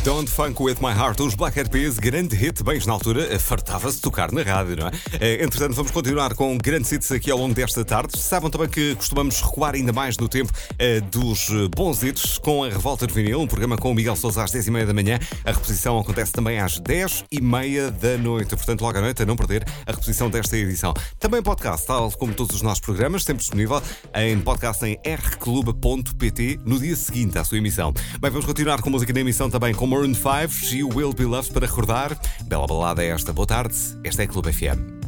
Don't Funk With My Heart, os Black Eyed Peas, grande hit, bem na altura, fartava-se de tocar na rádio, não é? Entretanto, vamos continuar com grandes hits aqui ao longo desta tarde. Saibam também que costumamos recuar ainda mais no tempo dos bons hits com a Revolta de Vinil, um programa com o Miguel Sousa às 10h30 da manhã. A reposição acontece também às 10h30 da noite, portanto, logo à noite, a não perder a reposição desta edição. Também podcast, tal como todos os nossos programas, sempre disponível em podcast em rclub.pt no dia seguinte à sua emissão. Bem, vamos continuar com música na emissão também com Maroon 5, She Will Be Loved, para recordar. Bela balada é esta. Boa tarde, esta é a Clube FM.